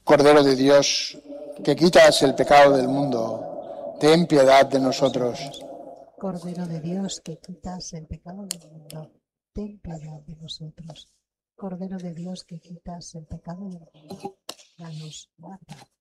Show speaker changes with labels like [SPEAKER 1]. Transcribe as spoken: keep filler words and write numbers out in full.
[SPEAKER 1] Cordero de Dios, que quitas el pecado del mundo, ten piedad de nosotros.
[SPEAKER 2] Cordero de Dios, que quitas el pecado del mundo, ten piedad de nosotros. Cordero de Dios, que quitas el pecado del mundo, danos la paz.